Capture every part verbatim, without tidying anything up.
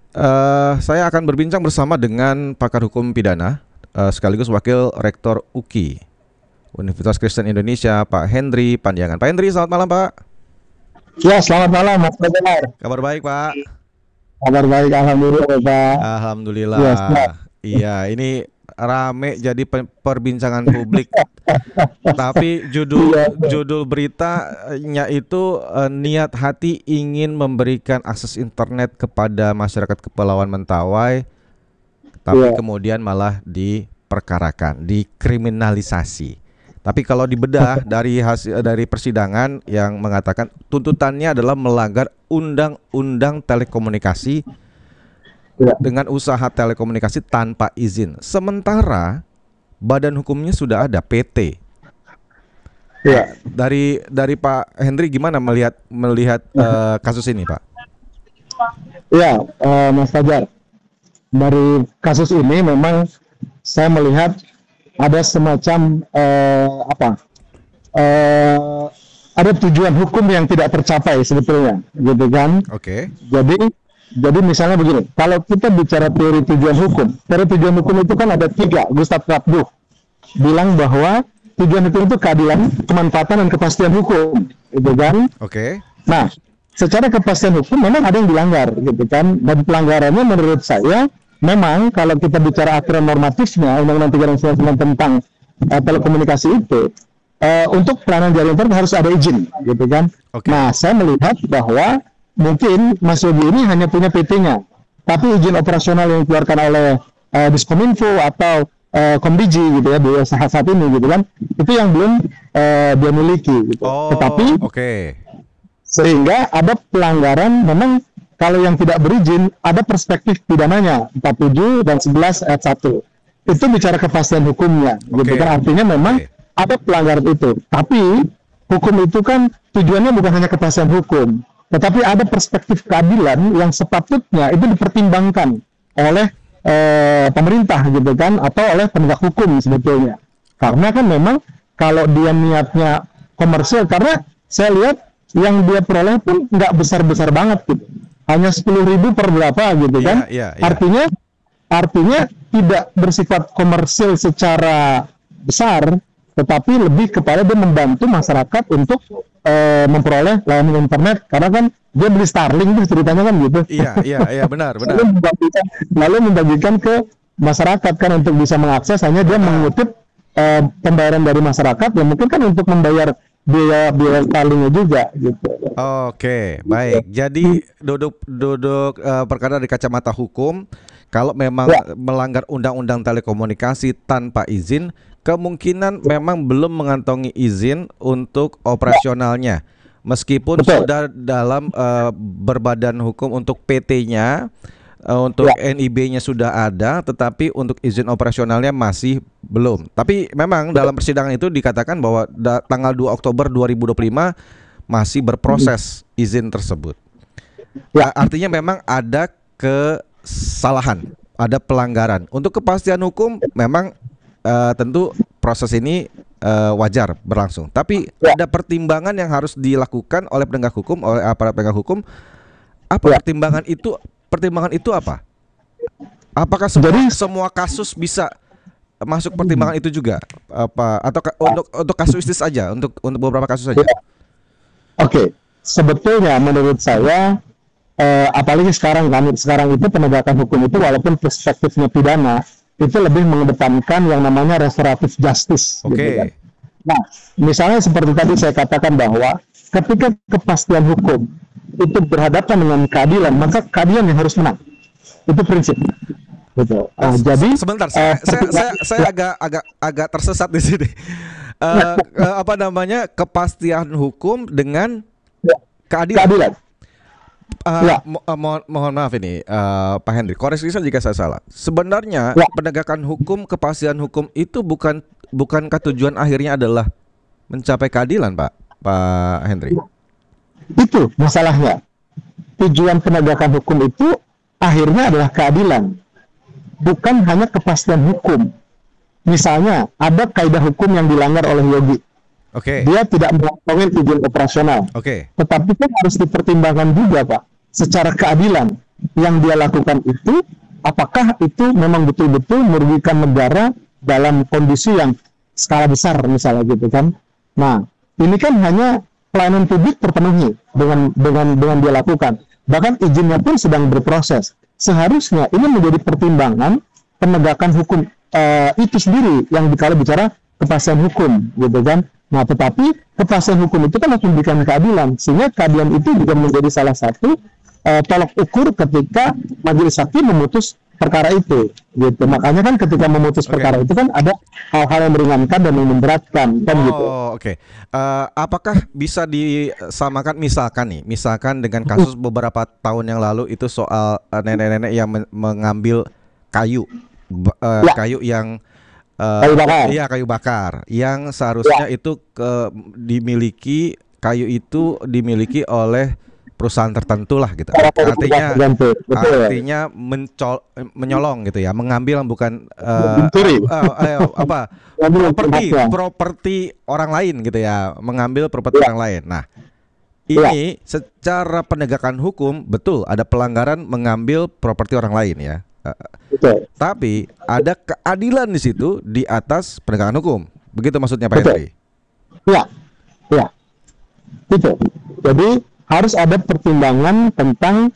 Uh, saya akan berbincang bersama dengan pakar hukum pidana uh, sekaligus wakil rektor U K I Universitas Kristen Indonesia, Pak Henry Pandiangan. Pak Henry, selamat malam Pak. Ya, selamat malam Mas Benar. Kabar baik Pak? Kabar baik, alhamdulillah Pak. Alhamdulillah. Ya, iya, ini rame jadi perbincangan publik. Tapi judul judul beritanya itu uh, niat hati ingin memberikan akses internet kepada masyarakat Kepulauan Mentawai, tapi ya. kemudian malah diperkarakan, dikriminalisasi. Tapi kalau dibedah dari hasil dari persidangan yang mengatakan tuntutannya adalah melanggar Undang-Undang Telekomunikasi ya. dengan usaha telekomunikasi tanpa izin. Sementara badan hukumnya sudah ada, P T. Ya. Dari dari Pak Henry gimana melihat melihat uh, kasus ini, Pak? Ya, uh, Mas Fajar. Dari kasus ini memang saya melihat ada semacam uh, apa? Uh, ada tujuan hukum yang tidak tercapai sebetulnya, gitu kan? Oke. Okay. Jadi jadi misalnya begini, kalau kita bicara teori tujuan hukum, teori tujuan hukum itu kan ada tiga. Gustav Krapduch bilang bahwa tujuan hukum itu keadilan, kemanfaatan, dan kepastian hukum, gitu kan? Oke. Okay. Nah, secara kepastian hukum memang ada yang dilanggar, gitu kan? Dan pelanggarannya menurut saya memang kalau kita bicara aturan normatifnya Undang-Undang tiga puluh sembilan tentang uh, telekomunikasi itu uh, untuk pelayanan jaringan internet harus ada izin, gitu kan? Okay. Nah, saya melihat bahwa mungkin Mas Yogi ini hanya punya P T-nya, tapi izin operasional yang dikeluarkan oleh uh, Diskominfo atau uh, Komdigi, gitu ya, B S H saat ini, gitu kan? Itu yang belum uh, dia miliki, gitu. Oh, Tetapi okay. sehingga ada pelanggaran memang. Kalau yang tidak berizin, ada perspektif pidananya, empat puluh tujuh dan sebelas ayat satu. Itu bicara kepastian hukumnya. Okay. Gitu kan? Artinya memang okay. ada pelanggaran itu. Tapi, hukum itu kan tujuannya bukan hanya kepastian hukum. Tetapi ada perspektif keadilan yang sepatutnya itu dipertimbangkan oleh eh, pemerintah, gitu kan, atau oleh penegak hukum sebetulnya. Karena kan memang, kalau dia niatnya komersil, karena saya lihat yang dia peroleh pun nggak besar-besar banget, gitu. Hanya sepuluh ribu per berapa, gitu kan? Yeah, yeah, yeah. Artinya, artinya tidak bersifat komersil secara besar, tetapi lebih kepada dia membantu masyarakat untuk uh, memperoleh layanan internet. Karena kan dia beli Starlink itu ceritanya kan gitu. Iya, iya, iya, benar, benar. Lalu membagikan, lalu membagikan ke masyarakat kan untuk bisa mengakses. Hanya dia mengutip uh, pembayaran dari masyarakat, yang mungkin kan untuk membayar biaya biaya Starlinknya juga, gitu. Oke, baik. Jadi duduk duduk uh, perkara dari kacamata hukum, kalau memang ya. melanggar undang-undang telekomunikasi tanpa izin, kemungkinan memang belum mengantongi izin untuk operasionalnya, meskipun Betul. sudah dalam uh, berbadan hukum untuk P T-nya, uh, untuk ya. N I B-nya sudah ada, tetapi untuk izin operasionalnya masih belum. Tapi memang dalam persidangan itu dikatakan bahwa da- tanggal dua Oktober dua ribu dua puluh lima masih berproses izin tersebut. Ya. Artinya memang ada kesalahan, ada pelanggaran. Untuk kepastian hukum memang uh, tentu proses ini uh, wajar berlangsung. Tapi ya. ada pertimbangan yang harus dilakukan oleh penegak hukum, oleh aparat penegak hukum. Apa ya. pertimbangan itu? Pertimbangan itu apa? Apakah semua, Jadi, semua kasus bisa masuk pertimbangan itu juga? Apa atau untuk untuk kasuistis aja, untuk untuk beberapa kasus saja? Ya. Oke, okay. Sebetulnya menurut saya, eh, apalagi sekarang kan, sekarang itu penegakan hukum itu walaupun perspektifnya pidana, itu lebih mengedepankan yang namanya restoratif justice. Oke. Okay. Gitu kan. Nah, misalnya seperti tadi saya katakan bahwa ketika kepastian hukum itu berhadapan dengan keadilan, maka keadilan yang harus menang. Itu prinsip. Betul. Uh, jadi sebentar, saya, uh, saya, saya, saya agak agak agak tersesat di sini. Uh, uh, apa namanya kepastian hukum dengan keadilan. keadilan. Uh, ya. mo- uh, mohon, mohon maaf ini uh, Pak Henry, koreksi saya jika saya salah. Sebenarnya ya. penegakan hukum, kepastian hukum itu bukan bukankah tujuan akhirnya adalah mencapai keadilan, Pak Pak Henry? Itu masalahnya. Tujuan penegakan hukum itu akhirnya adalah keadilan, bukan hanya kepastian hukum. Misalnya ada kaidah hukum yang dilanggar oleh Yogi. Oke. Okay. Dia tidak mengantongi tujuan operasional. Oke. Okay. Tetapi kan harus dipertimbangkan juga, Pak, secara keadilan. yang dia lakukan itu, apakah itu memang betul-betul merugikan negara dalam kondisi yang skala besar misalnya gitu kan. Nah, ini kan hanya pelayanan publik terpenuhi dengan dengan dengan dia lakukan. Bahkan izinnya pun sedang berproses. Seharusnya ini menjadi pertimbangan penegakan hukum uh, itu sendiri yang kalau bicara kepastian hukum gitu kan. Nah, tetapi kepastian hukum itu kan harus memberikan keadilan, sehingga keadilan itu juga menjadi salah satu uh, tolak ukur ketika majelis hakim memutus perkara itu, gitu. Makanya kan ketika memutus okay. perkara itu kan ada hal-hal yang meringankan dan yang memberatkan, kan oh, gitu. Oh, oke. Okay. Uh, apakah bisa disamakan misalkan nih, misalkan dengan kasus beberapa tahun yang lalu itu soal uh, nenek-nenek yang men- mengambil kayu, uh, ya. kayu yang uh, kayu bakar, iya kayu bakar, yang seharusnya ya. itu ke, dimiliki kayu itu dimiliki oleh perusahaan tertentu lah gitu. Artinya artinya mencol, menyolong gitu ya, mengambil bukan uh, uh, uh, apa properti properti orang lain gitu ya, mengambil properti ya. orang lain. Nah, ini ya. secara penegakan hukum betul ada pelanggaran mengambil properti orang lain ya. Uh, betul. Tapi ada keadilan di situ di atas penegakan hukum. Begitu maksudnya Pak Henry? Iya. Iya. Itu. Jadi harus ada pertimbangan tentang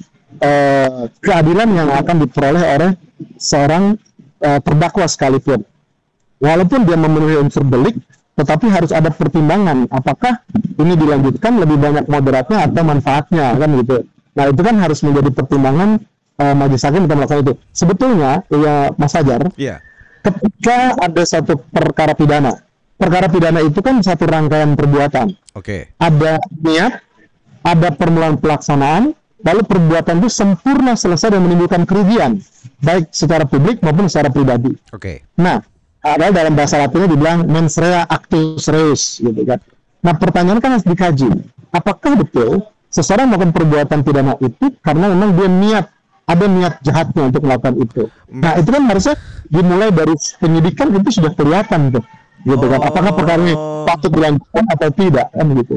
uh, keadilan yang akan diperoleh oleh seorang uh, terdakwa sekalipun. Walaupun dia memenuhi unsur delik, tetapi harus ada pertimbangan apakah ini dilanjutkan lebih banyak moderatnya atau manfaatnya, kan gitu. Nah, itu kan harus menjadi pertimbangan uh, majelis hakim untuk melakukan itu. Sebetulnya, ya Mas Fajar, yeah. ketika ada satu perkara pidana, perkara pidana itu kan satu rangkaian perbuatan. Oke. Okay. Ada niat, ada permulaan pelaksanaan, lalu perbuatan itu sempurna selesai dan menimbulkan kerugian, baik secara publik maupun secara pribadi. Oke. Okay. Nah, ada dalam bahasa Latinnya dibilang mens rea actus reus, gitu kan. Nah, pertanyaan kan harus dikaji, apakah betul seseorang melakukan perbuatan pidana itu karena memang dia niat, ada niat jahatnya untuk melakukan itu. Nah, itu kan harusnya dimulai dari penyidikan itu sudah kelihatan tuh, gitu kan. Apakah perkara ini patut dilanjutkan atau tidak, kan gitu.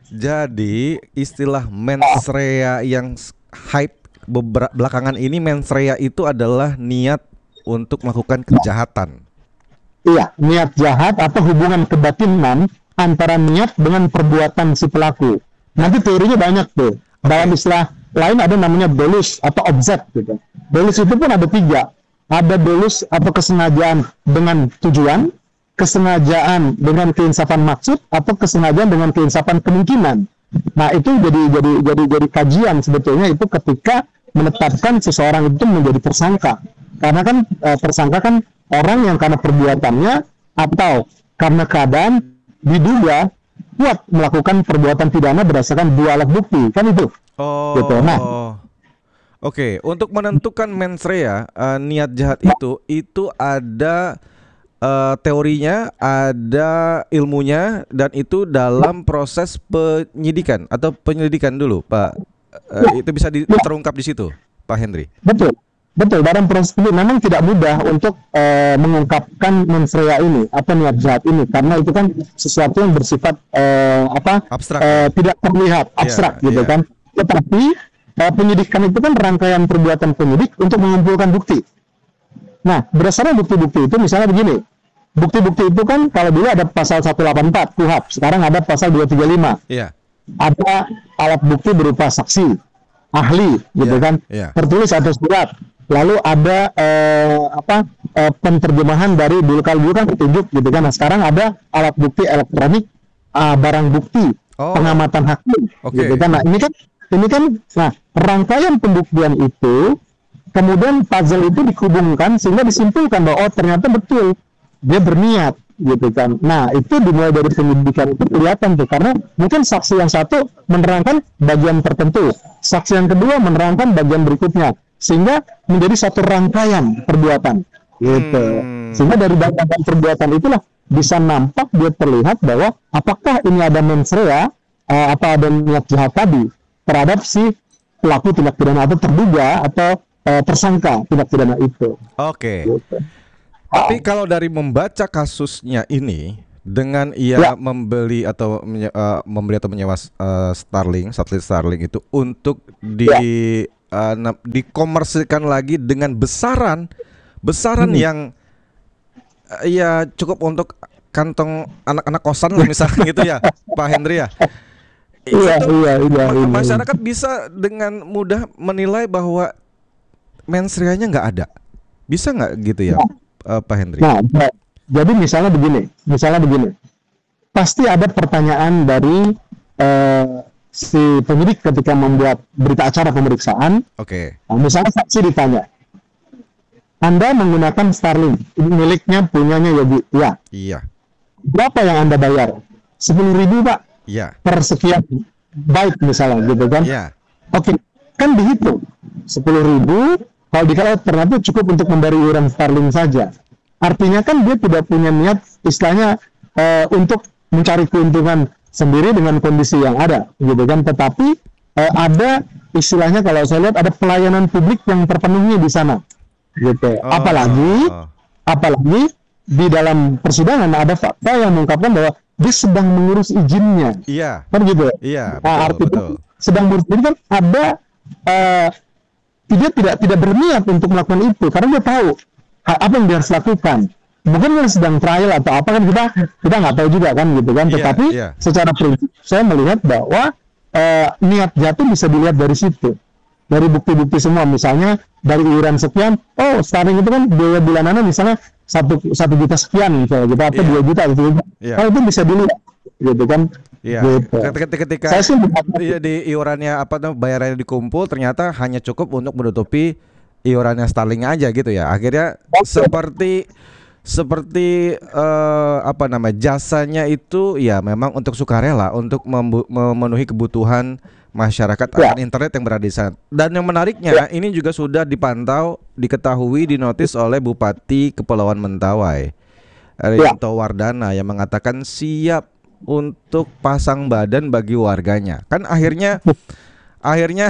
Jadi istilah mens rea yang hype beber- belakangan ini, mens rea itu adalah niat untuk melakukan kejahatan. Iya, niat jahat atau hubungan kebatinan antara niat dengan perbuatan si pelaku. Nanti teorinya banyak tuh. Okay. Dalam istilah lain ada namanya dolus atau objek gitu. Dolus itu pun ada tiga. Ada dolus atau kesengajaan dengan tujuan, kesengajaan dengan keinsafan maksud, atau kesengajaan dengan keinsafan kemungkinan. Nah, itu jadi jadi jadi jadi kajian sebetulnya itu ketika menetapkan seseorang itu menjadi tersangka. Karena kan e, tersangka kan orang yang karena perbuatannya atau karena keadaan diduga kuat melakukan perbuatan pidana berdasarkan dua alat bukti, kan itu. Oh. Gitu. Nah, Oke, okay. Untuk menentukan mens rea, uh, niat jahat itu itu ada Uh, teorinya, ada ilmunya, dan itu dalam proses penyidikan atau penyelidikan dulu, Pak. Uh, itu bisa di, terungkap di situ, Pak Henry. Betul, betul. Dalam proses ini memang tidak mudah untuk uh, mengungkapkan mens rea ini atau niat jahat ini, karena itu kan sesuatu yang bersifat uh, apa? Abstrak, uh, tidak terlihat, abstrak, yeah, gitu yeah. kan. Tetapi uh, penyidikan itu kan rangkaian perbuatan penyidik untuk mengumpulkan bukti. Nah, berdasarkan bukti-bukti itu, misalnya begini. Bukti-bukti itu kan kalau dulu ada pasal seratus delapan puluh empat K U H A P, sekarang ada pasal dua tiga lima. Iya. Ada alat bukti berupa saksi, ahli, gitu yeah, kan, yeah. tertulis atau surat. Lalu ada eh, apa eh, penerjemahan dari dulu kalau dulu kan petunjuk, gitu kan. Nah, sekarang ada alat bukti elektronik, uh, barang bukti, oh. pengamatan hakim, okay. gitu kan. Nah, ini kan ini kan, nah rangkaian pembuktian itu, kemudian puzzle itu dihubungkan sehingga disimpulkan bahwa oh ternyata betul. Dia berniat, gitu kan. Nah, itu dimulai dari penyidikan itu kelihatan tuh, karena mungkin saksi yang satu menerangkan bagian tertentu, saksi yang kedua menerangkan bagian berikutnya, sehingga menjadi satu rangkaian perbuatan, gitu. Hmm. Sehingga dari rangkaian perbuatan itulah bisa nampak, dia terlihat bahwa apakah ini ada mens rea, uh, apa ada niat jahat tadi terhadap si pelaku tindak pidana atau terduga atau uh, tersangka tindak pidana itu. Oke. Okay. Gitu. Tapi kalau dari membaca kasusnya ini, dengan ia ya. membeli atau menye, uh, membeli atau menyewa uh, Starlink, satelit Starlink itu untuk di ya. uh, na- dikomersilkan lagi dengan besaran besaran Hmm. yang uh, ya cukup untuk kantong anak-anak kosan lah misalnya gitu ya, Pak Hendri ya. Iya, Itu iya, iya, ma- iya. masyarakat bisa dengan mudah menilai bahwa mensreanya nggak ada. Bisa nggak gitu ya, uh, Pak Hendri? Nah, ba- jadi misalnya begini, misalnya begini, pasti ada pertanyaan dari eh, si penyidik ketika membuat berita acara pemeriksaan. Oke. Nah, misalnya saksi ditanya, Anda menggunakan Starlink, miliknya punyanya Yogi, ya. Iya. Berapa yang Anda bayar? Sepuluh ribu Pak, Iya. per sekian byte misalnya, gitu kan? Iya. Oke, kan dihitung sepuluh ribu. Kalau dikala ternyata cukup untuk membayar iuran Starlink saja. Artinya kan dia tidak punya niat istilahnya eh, untuk mencari keuntungan sendiri dengan kondisi yang ada, gitu kan? Tetapi eh, ada istilahnya kalau saya lihat ada pelayanan publik yang terpenuhi di sana, gitu. Oh. Apalagi, apalagi di dalam persidangan ada fakta yang mengungkapkan bahwa dia sedang mengurus izinnya, Iya. kan gitu. Iya, Nah, betul, artinya betul. sedang mengurus ini kan ada eh, dia tidak tidak berniat untuk melakukan itu karena dia tahu ha- apa yang dia harus lakukan. Mungkin dia sedang trial atau apa kan kita kita nggak tahu juga kan gitu kan. Iya, Tetapi iya. secara prinsip saya melihat bahwa eh, niat jatuh bisa dilihat dari situ, dari bukti-bukti semua. Misalnya dari iuran sekian, oh Starlink itu kan biaya bulanannya misalnya satu satu juta sekian misalnya gitu atau Iya. dua juta gitu. Iya. Oh itu bisa dilihat gitu kan. Iya. Gitu. Ketika, ketika Saya sih melihat- iya, di iurannya apa tuh bayarannya dikumpul ternyata hanya cukup untuk menutupi iurannya Starlink aja gitu ya. Akhirnya seperti seperti eh, apa namanya jasanya itu ya memang untuk sukarela untuk membu- memenuhi kebutuhan masyarakat Ya. akan internet yang berada di sana. Dan yang menariknya ini juga sudah dipantau, diketahui, dinotis oleh Bupati Kepulauan Mentawai, Rianto Wardana, yang mengatakan siap untuk pasang badan bagi warganya. Kan akhirnya akhirnya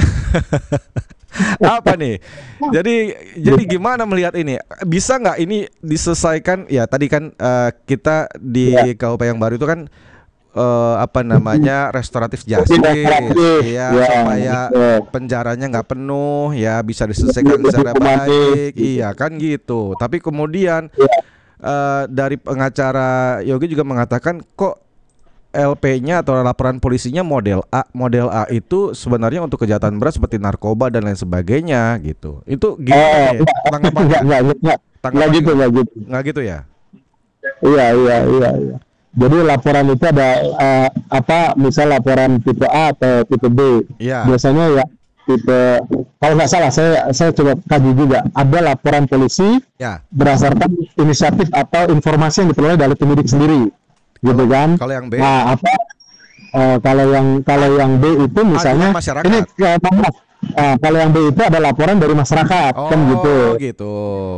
apa nih? Jadi jadi gimana melihat ini? Bisa nggak ini diselesaikan? Ya tadi kan eh, kita di Ya. K U P yang baru itu kan eh, apa namanya restoratif justice, Restoratif, ya, ya, supaya betul. penjaranya nggak penuh, ya bisa diselesaikan Lebih secara humanis. baik, iya kan gitu. Tapi kemudian Ya. eh, dari pengacara Yogi juga mengatakan kok L P-nya atau laporan polisinya model A, model A itu sebenarnya untuk kejahatan berat seperti narkoba dan lain sebagainya gitu. Itu Oh, gimana ya? enggak, Tanggapannya? enggak, enggak, enggak, Tanggapannya enggak gitu, enggak gitu. Nggak gitu ya? Iya, iya, iya, iya. Jadi laporan itu ada eh, apa, misal laporan tipe A atau tipe B. Iya. Biasanya ya tipe, kalau nggak salah, saya saya coba kaji juga. Ada laporan polisi Ya. berdasarkan inisiatif atau informasi yang diperoleh dari penyidik sendiri, gitu kan? Kalau yang B? Nah, apa? eh, kalau yang kalau yang B itu misalnya, masyarakat. ini eh, maaf, eh, kalau yang B itu ada laporan dari masyarakat, Oh kan gitu. gitu.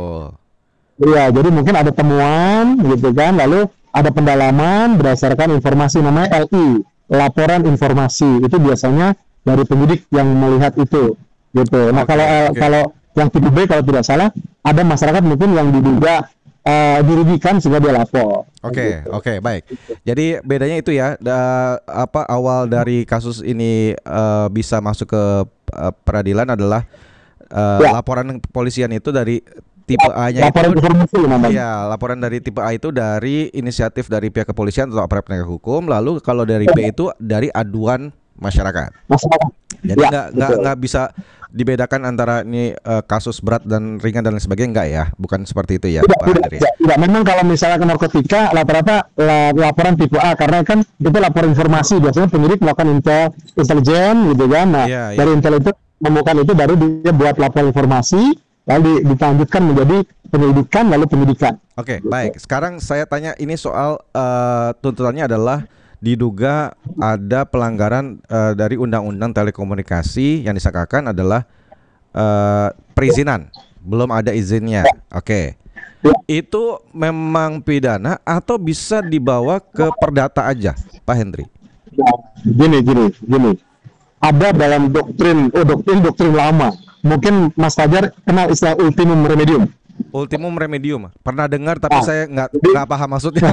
Iya, jadi mungkin ada temuan gitu kan, lalu ada pendalaman berdasarkan informasi namanya L I, laporan informasi. Itu biasanya dari penyidik yang melihat itu, gitu. Nah, Oke, kalau L- oke. kalau yang tipe B kalau tidak salah, ada masyarakat mungkin yang diduga eh, dirugikan sehingga dia lapor. Oke, Gitu. oke, baik. Jadi bedanya itu ya, da- apa awal dari kasus ini eh, bisa masuk ke eh, peradilan adalah eh, Ya. laporan kepolisian itu dari tipe A-nya Laporan itu. informasi namanya. Iya, laporan dari tipe A itu dari inisiatif dari pihak kepolisian atau aparat penegak hukum. Lalu kalau dari B itu dari aduan masyarakat. Masyarakat. Jadi Ya, nggak nggak betul. nggak bisa dibedakan antara ini eh, kasus berat dan ringan dan lain sebagainya, nggak ya? Bukan seperti itu ya, Tidak, Pak tidak, Andri? tidak, tidak. Memang kalau misalnya ke narkotika rata-rata la- laporan tipe A karena kan itu laporan informasi, biasanya penyidik melakukan intel intelijen gitu kan. Nah, Iya, iya. dari intel itu menemukan itu baru dia buat laporan informasi lalu di- dilanjutkan menjadi penyelidikan lalu penyidikan. Oke, baik. Sekarang saya tanya ini soal eh, tuntutannya adalah diduga ada pelanggaran eh, dari Undang-Undang Telekomunikasi yang disangkakan adalah eh, perizinan, belum ada izinnya. Oke. Ya. Itu memang pidana atau bisa dibawa ke perdata aja, Pak Hendri? Nah, gini, gini, gini. Ada dalam doktrin, oh doktrin doktrin lama. Mungkin Mas Fajar kenal istilah ultimum remedium. Ultimum remedium. Pernah dengar tapi Ah, saya nggak jadi- nggak paham maksudnya.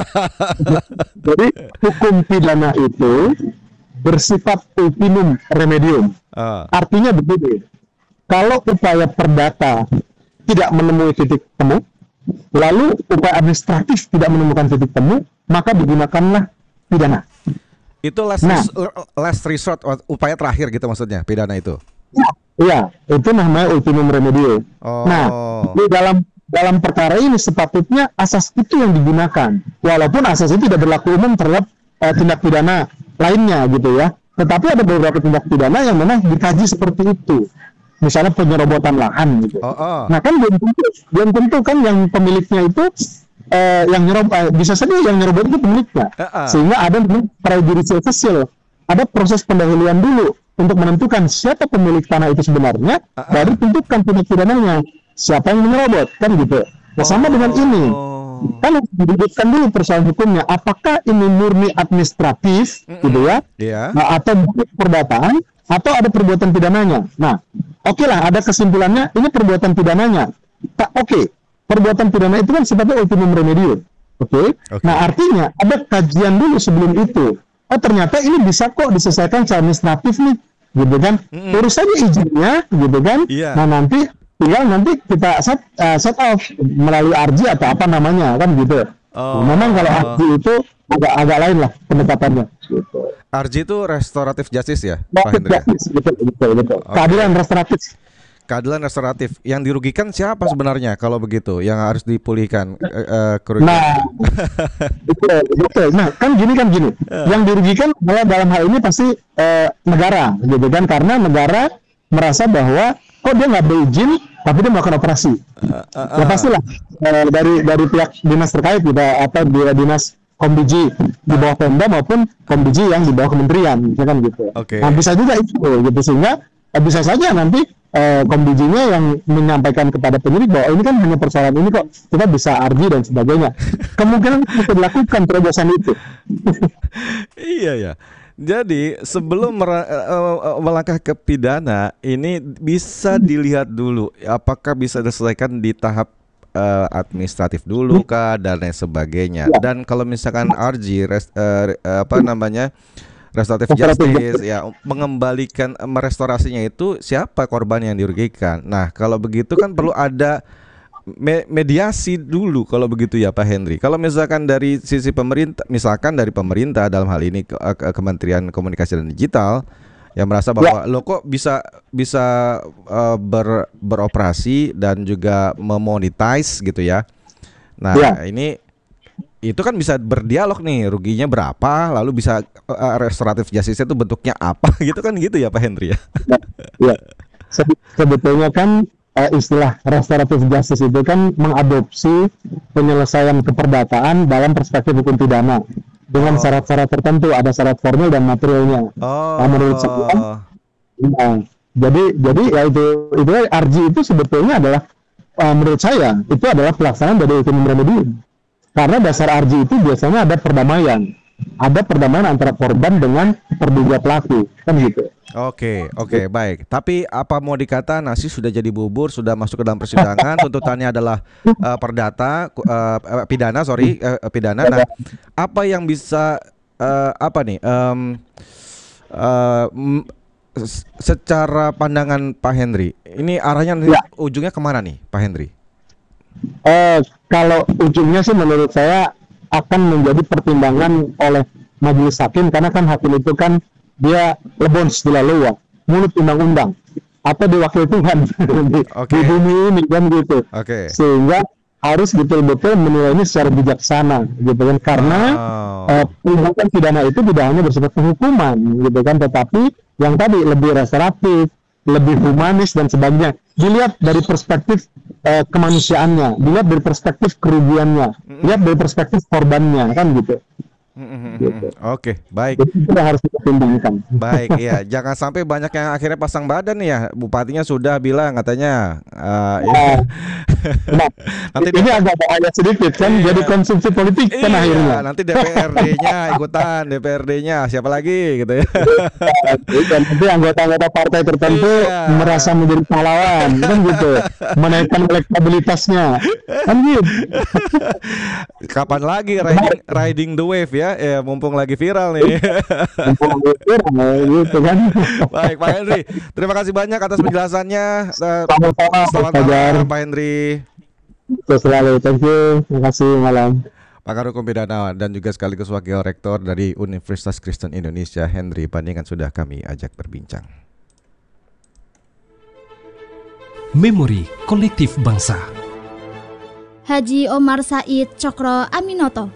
Jadi hukum pidana itu bersifat ultimum remedium. Ah, Artinya begini, kalau upaya perdata tidak menemui titik temu, lalu upaya administratif tidak menemukan titik temu, maka digunakanlah pidana. Itu last, Nah. res- last resort, upaya terakhir gitu maksudnya, pidana itu. Iya, itu namanya ultimum remedium. Oh. Nah, di dalam dalam perkara ini sepatutnya asas itu yang digunakan, walaupun asas itu tidak berlaku umum terhadap eh, tindak pidana lainnya gitu ya. Tetapi ada beberapa tindak pidana yang memang dikaji seperti itu. Misalnya penyerobotan lahan gitu. Oh, oh. Nah kan belum tentu, belum tentu kan yang pemiliknya itu eh, yang nyerob, eh, bisa saja yang nyerobot itu pemiliknya. Uh-uh. Sehingga ada prejudicial fasil, ada proses pendahuluan dulu untuk menentukan siapa pemilik tanah itu sebenarnya, Uh-uh. baru tentukan tindak pidananya, siapa yang menyerobot, kan gitu. Nah sama dengan ini, kan harus didudukkan dulu persoalan hukumnya, apakah ini murni administratif, Mm-mm. gitu ya, Iya. nah, atau murni perdataan, atau ada perbuatan pidananya. Nah, oke lah, ada kesimpulannya, ini perbuatan pidananya. Tak oke, perbuatan pidana itu kan sifatnya ultimum remedium. Oke, Oke. nah artinya ada kajian dulu sebelum itu. Oh ternyata ini bisa kok diselesaikan secara administratif nih, gitu kan? Mm-mm. Urus saja izinnya, gitu kan? Iya. Nah nanti tinggal nanti kita set, uh, set off melalui R J atau apa namanya, kan gitu. Oh. Nah, memang kalau R J itu agak agak lain lah pendekatannya. Gitu. R J itu restoratif justice ya, Pak Betul, Hendri? betul, betul, betul. Oke. Keadilan restoratif. Keadilan restoratif. Yang dirugikan siapa sebenarnya kalau begitu? Yang harus dipulihkan eh, eh, kerugian? Nah, betul, betul. Nah, kan gini kan gini. Yang dirugikan adalah dalam hal ini pasti eh, negara, gitu kan? Karena negara merasa bahwa kok dia nggak berizin, tapi dia melakukan operasi. Uh, uh, uh. Ya pastilah eh, dari dari pihak dinas terkait, gitu, atau di dinas Kombiji di bawah Pemda maupun Kombiji yang di bawah kementerian, ya kan gitu. Oke. Nah, bisa juga itu, gitu sehingga eh, bisa saja nanti eh, Kombijinya yang menyampaikan kepada penyidik bahwa ini kan hanya persoalan ini kok, kita bisa R J dan sebagainya. Kemungkinan bisa dilakukan terobosan itu. Iya ya. Jadi sebelum mera- eh, eh, melangkah ke pidana ini bisa dilihat dulu apakah bisa diselesaikan di tahap eh, administratif dulu kah dan lain sebagainya. Ya. Dan kalau misalkan R J res- eh, eh, apa namanya restoratif Restoratif justice ya mengembalikan eh, merestorasinya itu siapa korban yang dirugikan. Nah, kalau begitu kan perlu ada me- mediasi dulu kalau begitu ya Pak Hendri. Kalau misalkan dari sisi pemerintah, misalkan dari pemerintah dalam hal ini ke- ke- Kementerian Komunikasi dan Digital yang merasa bahwa lo kok bisa bisa uh, ber, beroperasi dan juga memonetize gitu ya. Nah, Ya. ini itu kan bisa berdialog nih, ruginya berapa, lalu bisa uh, restoratif justice itu bentuknya apa gitu kan gitu ya Pak Hendri ya. Ya. Se- sebetulnya kan eh, istilah restoratif justice itu kan mengadopsi penyelesaian keperdataan dalam perspektif hukum pidana dengan Oh. syarat-syarat tertentu, ada syarat formil dan materialnya. Oh. Nah, menurut saya, nah, jadi jadi ya itu itu R J itu sebetulnya adalah eh, menurut saya itu adalah pelaksanaan dari ultimum remedium. Karena dasar R J itu biasanya ada perdamaian, ada perdamaian antara korban dengan terduga pelaku, kan gitu. Oke, oke, baik. Tapi apa mau dikata nasi sudah jadi bubur, sudah masuk ke dalam persidangan, tuntutannya adalah uh, perdata, ku- uh, eh, pidana, sorry, uh, pidana. Nah, apa yang bisa, uh, apa nih, um, uh, m- s- secara pandangan Pak Hendri, ini arahnya nih, Ya. ujungnya kemana nih, Pak Hendri? Eh, kalau ujungnya sih menurut saya akan menjadi pertimbangan oleh majelis hakim, karena kan hakim itu kan dia lebons di laluwa, mulut undang-undang atau diwakil Tuhan di, Oke. di bumi ini kan gitu. Oke. Sehingga harus betul-betul menilai ini secara bijaksana gitu kan, karena Oh. eh, tindakan pidana itu tidak hanya bersifat penghukuman gitu kan, tetapi yang tadi lebih restoratif, lebih humanis dan sebagainya. Dilihat dari perspektif eh, kemanusiaannya, dilihat dari perspektif kerugiannya, lihat dari perspektif korbannya, kan gitu. Mm-mm. Oke, baik. Jadi itu yang harus kita timbangkan. Baik, ya. Jangan sampai banyak yang akhirnya pasang badan nih ya. Bupatinya sudah bilang katanya uh, ya. Nah, Nanti ini agak bahaya sedikit kan, Iya. jadi konsumsi politik kan Iya, akhirnya. nanti D P R D-nya ikutan, D P R D-nya siapa lagi gitu ya. Dan nanti anggota-anggota partai tertentu Iya. merasa menjadi pahlawan, kan gitu, menaikkan elektabilitasnya, kan gitu. Kapan lagi riding riding the wave ya? Ya mumpung lagi viral nih. gitu kan. Baik Pak Henry, terima kasih banyak atas penjelasannya. Eh, Sama-sama, Selamat Fajar. malam Pak Henry. Terus selalu, thank you, terima kasih, malam. Pakar Hukum Pidana dan juga sekaligus Wakil Rektor dari Universitas Kristen Indonesia Henry Pandingan sudah kami ajak berbincang. Memori Kolektif Bangsa. Haji Omar Said Cokro Aminoto.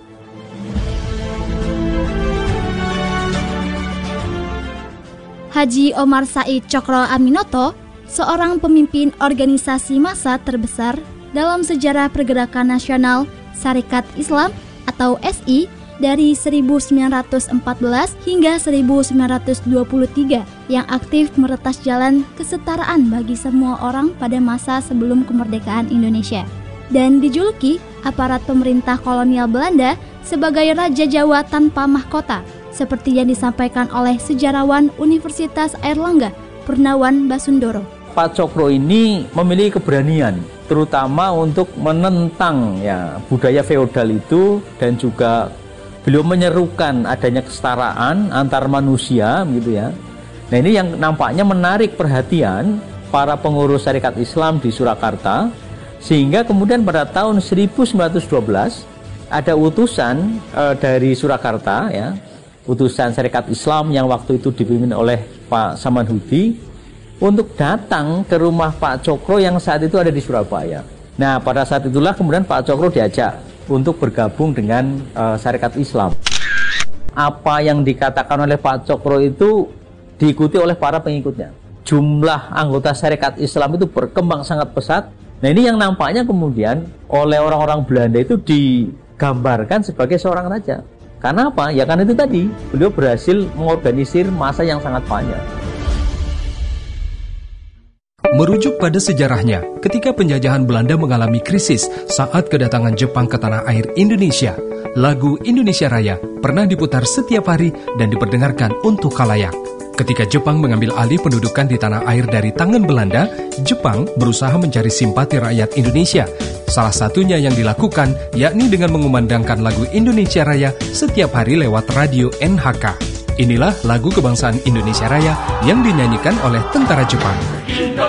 Haji Omar Said Cokro Aminoto, seorang pemimpin organisasi massa terbesar dalam sejarah pergerakan nasional Sarekat Islam atau S I dari seribu sembilan ratus empat belas hingga seribu sembilan ratus dua puluh tiga yang aktif meretas jalan kesetaraan bagi semua orang pada masa sebelum kemerdekaan Indonesia, dan dijuluki aparat pemerintah kolonial Belanda sebagai Raja Jawa tanpa mahkota, seperti yang disampaikan oleh sejarawan Universitas Airlangga Purnawan Basundoro. Pak Cokro ini memiliki keberanian, terutama untuk menentang ya budaya feodal itu, dan juga beliau menyerukan adanya kesetaraan antar manusia, gitu ya. Nah, ini yang nampaknya menarik perhatian para pengurus Sarekat Islam di Surakarta, sehingga kemudian pada tahun seribu sembilan ratus dua belas ada utusan e, dari Surakarta, ya, utusan Sarekat Islam yang waktu itu dipimpin oleh Pak Samanhudi, untuk datang ke rumah Pak Cokro yang saat itu ada di Surabaya. Nah, pada saat itulah kemudian Pak Cokro diajak untuk bergabung dengan uh, Sarekat Islam. Apa yang dikatakan oleh Pak Cokro itu diikuti oleh para pengikutnya. Jumlah anggota Sarekat Islam itu berkembang sangat pesat. Nah, ini yang nampaknya kemudian oleh orang-orang Belanda itu digambarkan sebagai seorang raja. Karena apa? Ya karena itu tadi, beliau berhasil mengorganisir massa yang sangat banyak. Merujuk pada sejarahnya, ketika penjajahan Belanda mengalami krisis saat kedatangan Jepang ke tanah air Indonesia, lagu Indonesia Raya pernah diputar setiap hari dan diperdengarkan untuk khalayak. Ketika Jepang mengambil alih pendudukan di tanah air dari tangan Belanda, Jepang berusaha mencari simpati rakyat Indonesia. Salah satunya yang dilakukan yakni dengan mengumandangkan lagu Indonesia Raya setiap hari lewat radio N H K. Inilah lagu kebangsaan Indonesia Raya yang dinyanyikan oleh tentara Jepang.